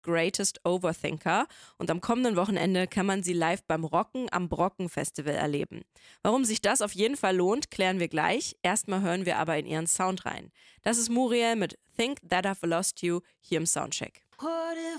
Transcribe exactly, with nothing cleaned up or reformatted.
Greatest Overthinker und am kommenden Wochenende kann man sie live beim Rocken am Brocken Festival erleben. Warum sich das auf jeden Fall lohnt, klären wir gleich. Erstmal hören wir aber in ihren Sound rein. Das ist Muriel mit Think That I've Lost You hier im Soundcheck. What if